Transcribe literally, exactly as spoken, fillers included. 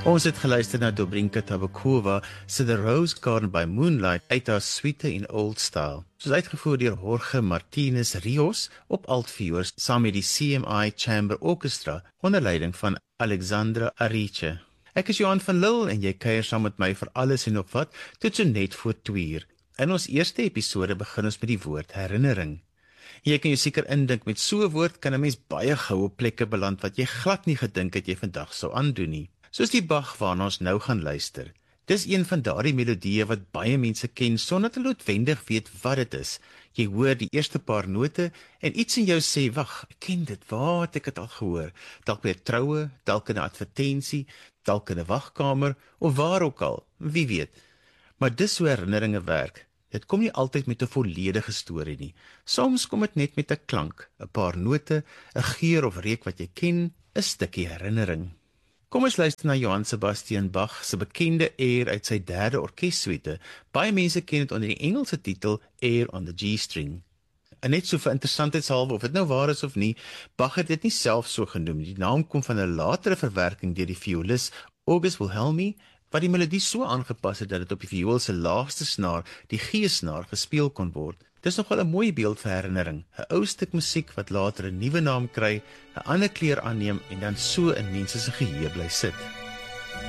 Ons het geluister na Dobrinka Tabakova se The Rose Garden by Moonlight uit haar suite in Old Style. Soos uitgevoer deur Jorge Martinez Rios op altviool saam met die C M I Chamber Orchestra onder leiding van Alexandra Ariche. Ek is Johan van Lille en jy kuier saam met my vir alles en op wat tot so net voor twee uur. In ons eerste episode begin ons met die woord herinnering. Jy kan jou seker indink met so 'n woord kan 'n mens baie gou op plekke beland wat jy glad nie gedink het jy vandag sou aandoen nie. Soos die Bach waarna ons nou gaan luister. Dis een van daardie melodieë wat baie mense ken sonder dat hulle noodwendig weet wat dit is. Jy hoor die eerste paar note en iets in jou sê, wag, ek ken dit, waar het ek dit al gehoor? Dalk by 'n troue, dalk in 'n advertensie, dalk in 'n wagkamer of waar ook al, wie weet. Maar dis hoe herinneringe werk. Dit kom nie altyd met 'n volledige storie nie. Soms kom dit net met 'n klank, 'n paar note, 'n geur of reuk wat jy ken, 'n stukkie herinnering. Kom ons luister na Johann Sebastian Bach se bekende Air uit sy derde orkessuite. Baie mense ken dit onder die Engelse titel Air on the G-string. En net so vir interessantheidshalwe of dit nou waar is of nie, Bach het dit nie self so genoem. Die naam kom van 'n latere verwerking deur die violis August Wilhelmi, wat die melodie so aangepas het dat dit op die viool se laagste snaar, die G-snaar, gespeel kon word. Dis nogal 'n mooi beeld vir herinnering, 'n ou stuk musiek wat later 'n nuwe naam kry, 'n ander kleur aanneem en dan so in mense se geheue bly sit.